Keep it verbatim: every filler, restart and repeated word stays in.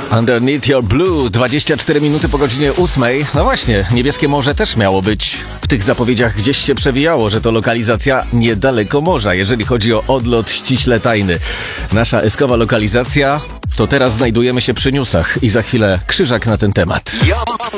Underneath Your Blue, dwadzieścia cztery minuty po godzinie ósmej. No właśnie, Niebieskie Morze też miało być. W tych zapowiedziach gdzieś się przewijało, że to lokalizacja niedaleko morza, jeżeli chodzi o odlot ściśle tajny. Nasza eskowa lokalizacja, to teraz znajdujemy się przy newsach i za chwilę Krzyżak na ten temat.